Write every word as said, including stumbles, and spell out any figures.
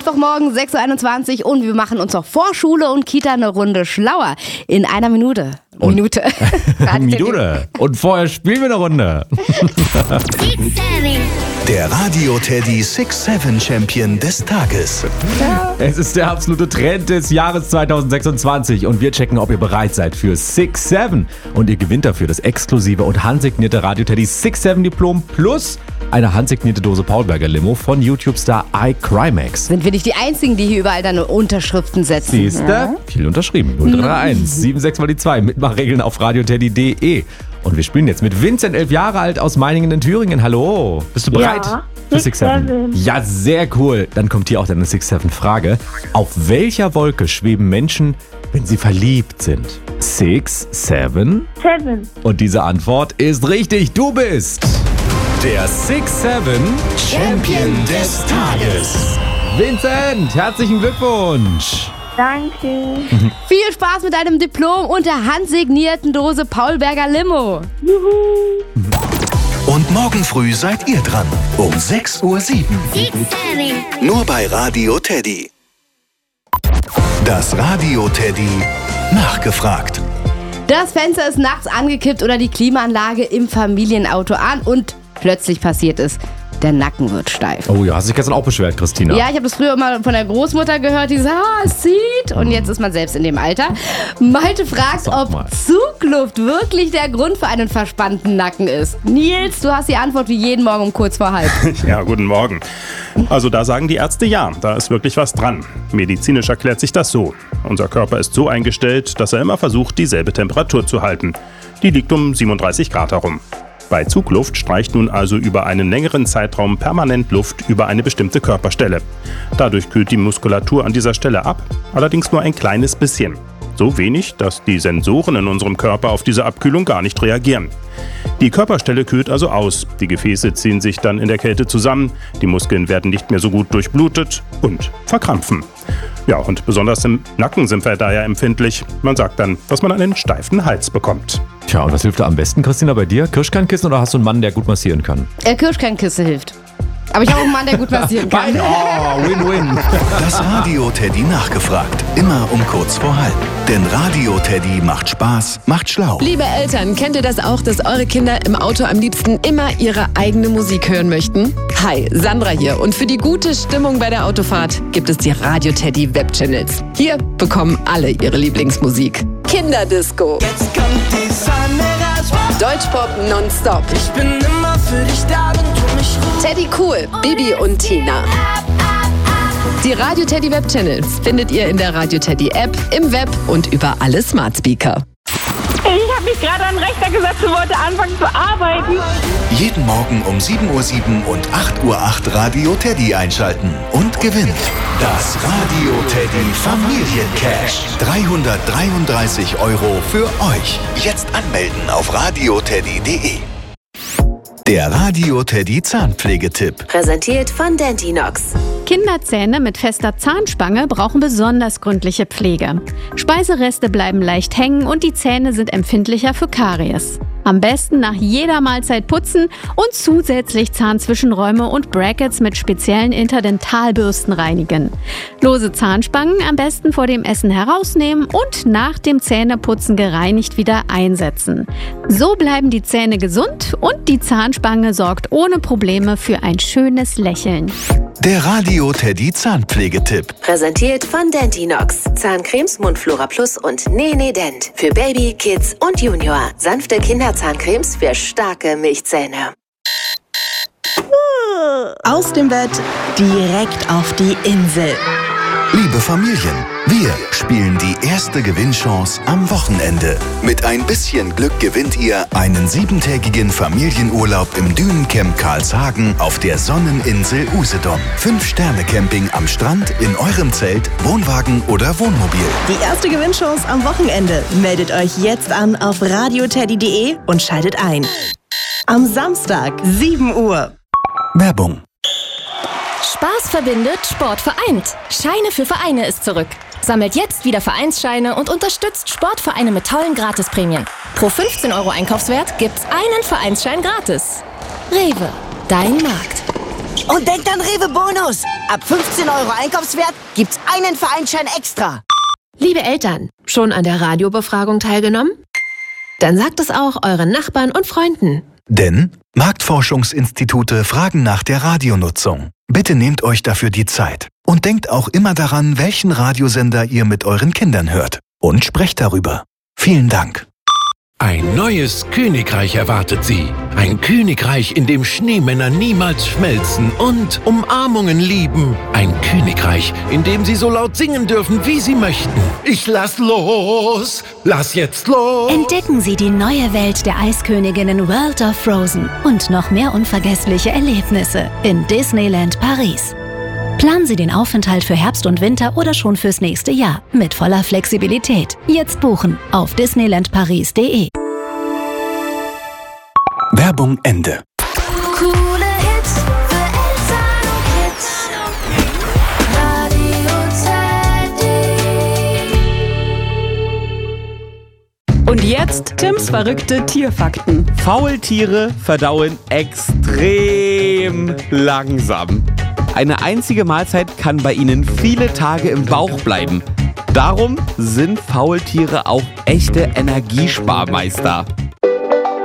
Mittwochmorgen, sechs Uhr einundzwanzig und wir machen uns noch vor Schule und Kita eine Runde schlauer. In einer Minute. Und Minute. Minute. Und vorher spielen wir eine Runde. Der Radio Teddy six seven Champion des Tages. Es ist der absolute Trend des Jahres zwanzig sechsundzwanzig und wir checken, ob ihr bereit seid für six seven. Und ihr gewinnt dafür das exklusive und handsignierte Radio Teddy six seven Diplom plus eine handsignierte Dose Paulberger Limo von YouTube-Star iCrimex. Sind wir nicht die Einzigen, die hier überall deine Unterschriften setzen? Siehste? Ja. Viel unterschrieben. null drei eins sieben sechs mal die zwei. Mitmachregeln auf radioteddy punkt de. Und wir spielen jetzt mit Vincent, elf Jahre alt, aus Meiningen in Thüringen. Hallo, bist du bereit Ja, für six seven? Ja, sehr cool. Dann kommt hier auch deine six seven Frage. Auf welcher Wolke schweben Menschen, wenn sie verliebt sind? six seven? Seven. Und diese Antwort ist richtig. Du bist der six seven Champion des Tages. Vincent, herzlichen Glückwunsch. Danke. Viel Spaß mit deinem Diplom und der handsignierten Dose Paulberger Limo. Juhu. Und morgen früh seid ihr dran. Um sechs Uhr sieben. Nur bei Radio Teddy. Das Radio Teddy nachgefragt. Das Fenster ist nachts angekippt oder die Klimaanlage im Familienauto an und plötzlich passiert es. Der Nacken wird steif. Oh ja, hast du dich gestern auch beschwert, Christina? Ja, ich habe das früher immer von der Großmutter gehört, die sagt, ah, es zieht. Und jetzt ist man selbst in dem Alter. Malte fragt, Sag ob mal. Zugluft wirklich der Grund für einen verspannten Nacken ist. Nils, du hast die Antwort wie jeden Morgen um kurz vor halb. Ja, guten Morgen. Also da sagen die Ärzte ja, da ist wirklich was dran. Medizinisch erklärt sich das so. Unser Körper ist so eingestellt, dass er immer versucht, dieselbe Temperatur zu halten. Die liegt um siebenunddreißig Grad herum. Bei Zugluft streicht nun also über einen längeren Zeitraum permanent Luft über eine bestimmte Körperstelle. Dadurch kühlt die Muskulatur an dieser Stelle ab, allerdings nur ein kleines bisschen. So wenig, dass die Sensoren in unserem Körper auf diese Abkühlung gar nicht reagieren. Die Körperstelle kühlt also aus, die Gefäße ziehen sich dann in der Kälte zusammen, die Muskeln werden nicht mehr so gut durchblutet und verkrampfen. Ja, und besonders im Nacken sind wir daher empfindlich. Man sagt dann, dass man einen steifen Hals bekommt. Tja, und was hilft da am besten, Christina, bei dir? Kirschkernkissen oder hast du einen Mann, der gut massieren kann? Äh, Kirschkernkisse hilft. Aber ich habe auch einen Mann, der gut massieren kann. Oh, Win-Win. Das Radio Teddy nachgefragt. Immer um kurz vor halb. Denn Radio Teddy macht Spaß, macht schlau. Liebe Eltern, kennt ihr das auch, dass eure Kinder im Auto am liebsten immer ihre eigene Musik hören möchten? Hi, Sandra hier. Und für die gute Stimmung bei der Autofahrt gibt es die Radio Teddy Webchannels. Hier bekommen alle ihre Lieblingsmusik. Kinderdisco. Jetzt kommt die Sonne raus. Deutschpop nonstop. Ich bin immer für dich da, wenn du mich rufst. Teddy Cool, Bibi und Tina. Die Radio Teddy Webchannels findet ihr in der Radio Teddy App, im Web und über alle Smart Speaker. Ich habe mich gerade an den Rechner gesetzt und wollte anfangen zu arbeiten. Jeden Morgen um sieben Uhr sieben und acht Uhr acht Radio Teddy einschalten und gewinnt das Radio Teddy Familiencash. dreihundertdreiunddreißig Euro für euch. Jetzt anmelden auf radioteddy punkt de. Der Radio Teddy Zahnpflegetipp. Präsentiert von Dentinox. Kinderzähne mit fester Zahnspange brauchen besonders gründliche Pflege. Speisereste bleiben leicht hängen und die Zähne sind empfindlicher für Karies. Am besten nach jeder Mahlzeit putzen und zusätzlich Zahnzwischenräume und Brackets mit speziellen Interdentalbürsten reinigen. Lose Zahnspangen am besten vor dem Essen herausnehmen und nach dem Zähneputzen gereinigt wieder einsetzen. So bleiben die Zähne gesund und die Zahnspange sorgt ohne Probleme für ein schönes Lächeln. Der Radio Teddy Zahnpflegetipp. Präsentiert von Dentinox. Zahncremes, Mundflora Plus und Nene Dent. Für Baby, Kids und Junior. Sanfte Kinderzahncremes für starke Milchzähne. Aus dem Bett direkt auf die Insel. Liebe Familien, wir spielen die erste Gewinnchance am Wochenende. Mit ein bisschen Glück gewinnt ihr einen siebentägigen Familienurlaub im Dünencamp Karlshagen auf der Sonneninsel Usedom. Fünf-Sterne-Camping am Strand, in eurem Zelt, Wohnwagen oder Wohnmobil. Die erste Gewinnchance am Wochenende. Meldet euch jetzt an auf radioteddy punkt de und schaltet ein. Am Samstag, sieben Uhr. Werbung. Spaß verbindet, Sport vereint. Scheine für Vereine ist zurück. Sammelt jetzt wieder Vereinsscheine und unterstützt Sportvereine mit tollen Gratisprämien. Pro fünfzehn Euro Einkaufswert gibt's einen Vereinsschein gratis. Rewe, dein Markt. Und denkt an Rewe Bonus. Ab fünfzehn Euro Einkaufswert gibt's einen Vereinsschein extra. Liebe Eltern, schon an der Radiobefragung teilgenommen? Dann sagt es auch euren Nachbarn und Freunden. Denn Marktforschungsinstitute fragen nach der Radionutzung. Bitte nehmt euch dafür die Zeit. Und denkt auch immer daran, welchen Radiosender ihr mit euren Kindern hört. Und sprecht darüber. Vielen Dank. Ein neues Königreich erwartet Sie. Ein Königreich, in dem Schneemänner niemals schmelzen und Umarmungen lieben. Ein Königreich, in dem Sie so laut singen dürfen, wie Sie möchten. Ich lass los! Lass jetzt los! Entdecken Sie die neue Welt der Eisköniginnen World of Frozen und noch mehr unvergessliche Erlebnisse in Disneyland Paris. Planen Sie den Aufenthalt für Herbst und Winter oder schon fürs nächste Jahr mit voller Flexibilität. Jetzt buchen auf disneyland paris punkt de. Werbung Ende. Coole Hits für Eltern und Kids. Radio Teddy. Und jetzt Tims verrückte Tierfakten. Faultiere verdauen extrem langsam. Eine einzige Mahlzeit kann bei ihnen viele Tage im Bauch bleiben. Darum sind Faultiere auch echte Energiesparmeister.